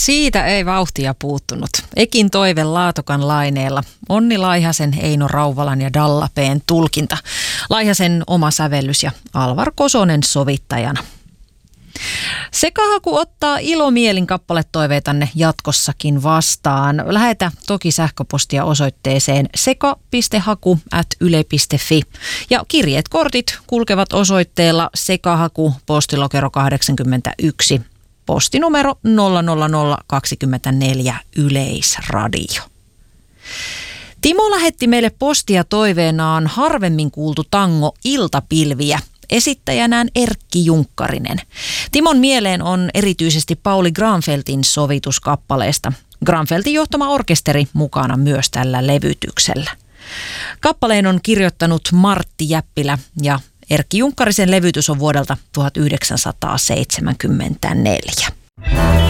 Siitä ei vauhtia puuttunut. Ekin toive Laatokan laineella. Onni Laihasen, Eino Rauvalan ja Dalla P:n tulkinta. Laihasen oma sävellys ja Alvar Kosonen sovittajana. Sekahaku ottaa ilomielin kappaletoiveitanne jatkossakin vastaan. Lähetä toki sähköpostia osoitteeseen seka.haku@yle.fi. Ja kirjeet, kortit kulkevat osoitteella Sekahaku, postilokero 81, postinumero 00024 Yleisradio. Timo lähetti meille postia toiveenaan harvemmin kuultu tango Iltapilviä. Esittäjänään Erkki Junkkarinen. Timon mieleen on erityisesti Pauli Granfeltin sovituskappaleesta. Granfeltin johtama orkesteri mukana myös tällä levytyksellä. Kappaleen on kirjoittanut Martti Jäppilä ja Erkki Junkkarisen levytys on vuodelta 1974.